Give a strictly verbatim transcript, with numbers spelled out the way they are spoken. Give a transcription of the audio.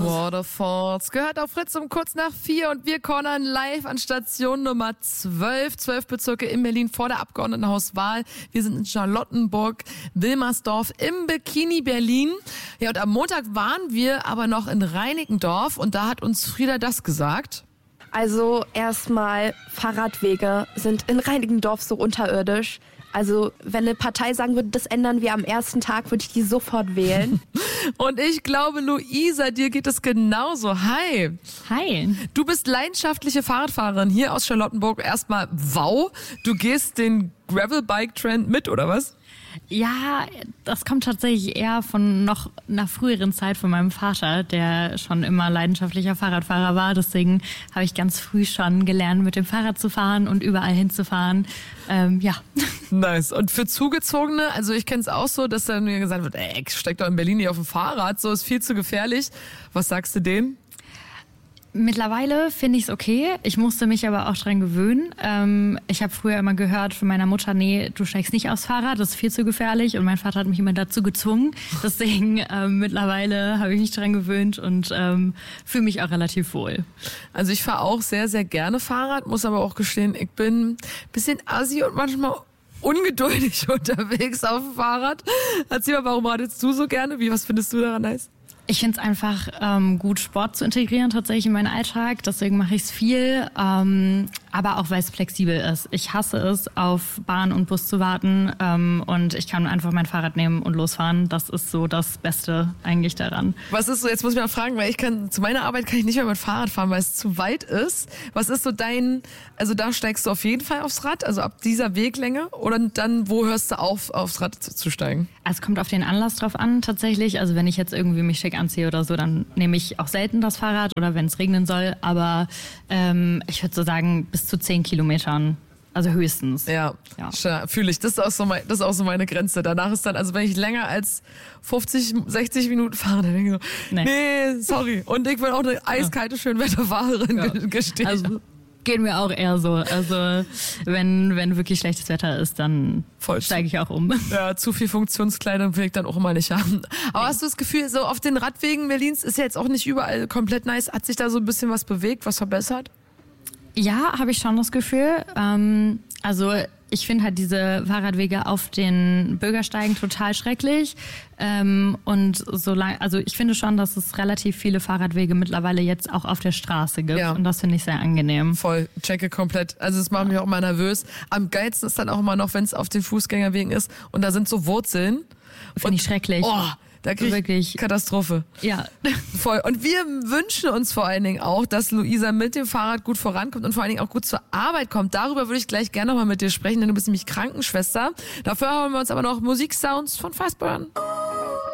Waterfalls gehört auf Fritz um kurz nach vier und wir cornern live an Station Nummer zwölf. Zwölf Bezirke in Berlin vor der Abgeordnetenhauswahl. Wir sind in Charlottenburg, Wilmersdorf im Bikini Berlin. Ja, und am Montag waren wir aber noch in Reinickendorf und da hat uns Frieda das gesagt. Also erstmal, Fahrradwege sind in Reinickendorf so unterirdisch. Also wenn eine Partei sagen würde, das ändern wir am ersten Tag, würde ich die sofort wählen. Und ich glaube, Luisa, dir geht es genauso. Hi. Hi. Du bist leidenschaftliche Fahrradfahrerin hier aus Charlottenburg. Erstmal, wow, du gehst den Gravelbike-Trend mit, oder was? Ja, das kommt tatsächlich eher von noch einer früheren Zeit von meinem Vater, der schon immer leidenschaftlicher Fahrradfahrer war. Deswegen habe ich ganz früh schon gelernt, mit dem Fahrrad zu fahren und überall hinzufahren. Ähm, ja. Nice. Und für Zugezogene, also ich kenne es auch so, dass dann mir gesagt wird, ey, steig doch in Berlin nicht auf dem Fahrrad, so ist viel zu gefährlich. Was sagst du denen? Mittlerweile finde ich es okay. Ich musste mich aber auch dran gewöhnen. Ähm, ich habe früher immer gehört von meiner Mutter, nee, du steigst nicht aufs Fahrrad, das ist viel zu gefährlich. Und mein Vater hat mich immer dazu gezwungen. Deswegen ähm, mittlerweile habe ich mich dran gewöhnt und ähm, fühle mich auch relativ wohl. Also ich fahre auch sehr, sehr gerne Fahrrad, muss aber auch gestehen, ich bin ein bisschen assi und manchmal ungeduldig unterwegs auf dem Fahrrad. Erzähl mal, warum radelst du so gerne? Wie, was findest du daran nice? Ich finde es einfach ähm, gut, Sport zu integrieren tatsächlich in meinen Alltag. Deswegen mache ich es viel, ähm, aber auch, weil es flexibel ist. Ich hasse es, auf Bahn und Bus zu warten ähm, und ich kann einfach mein Fahrrad nehmen und losfahren. Das ist so das Beste eigentlich daran. Was ist so, jetzt muss ich mal fragen, weil ich kann, zu meiner Arbeit kann ich nicht mehr mit Fahrrad fahren, weil es zu weit ist. Was ist so dein, also da steigst du auf jeden Fall aufs Rad, also ab dieser Weglänge, oder dann, wo hörst du auf, aufs Rad zu, zu steigen? Also es kommt auf den Anlass drauf an tatsächlich. Also wenn ich jetzt irgendwie mich schick anziehe oder so, dann nehme ich auch selten das Fahrrad oder wenn es regnen soll. Aber ähm, ich würde so sagen, bis zu zehn Kilometern. Also höchstens. Ja, ja. Fühle ich. Das ist, auch so mein, das ist auch so meine Grenze. Danach ist dann, also wenn ich länger als fünfzig, sechzig Minuten fahre, dann denke ich so, nee, nee sorry. Und ich bin auch eine eiskalte, ja. Schönwetterfahrerin, ja. gestehen. Also, geht mir auch eher so. Also wenn, wenn wirklich schlechtes Wetter ist, dann steige ich auch um. Ja, zu viel Funktionskleidung will ich dann auch immer nicht haben. Aber nee. Hast du das Gefühl, so auf den Radwegen Berlins ist ja jetzt auch nicht überall komplett nice. Hat sich da so ein bisschen was bewegt, was verbessert? Ja, habe ich schon das Gefühl. Ähm, also ich finde halt diese Fahrradwege auf den Bürgersteigen total schrecklich. Ähm, und so lang, also ich finde schon, dass es relativ viele Fahrradwege mittlerweile jetzt auch auf der Straße gibt. Ja. Und das finde ich sehr angenehm. Voll, checke komplett. Also das macht mich auch immer nervös. Am geilsten ist dann auch immer noch, wenn es auf den Fußgängerwegen ist und da sind so Wurzeln. Finde ich schrecklich. Oh, da krieg ich wirklich Katastrophe. Ja. Voll. Und wir wünschen uns vor allen Dingen auch, dass Luisa mit dem Fahrrad gut vorankommt und vor allen Dingen auch gut zur Arbeit kommt. Darüber würde ich gleich gerne nochmal mit dir sprechen, denn du bist nämlich Krankenschwester. Dafür haben wir uns aber noch Musiksounds von Fastburn.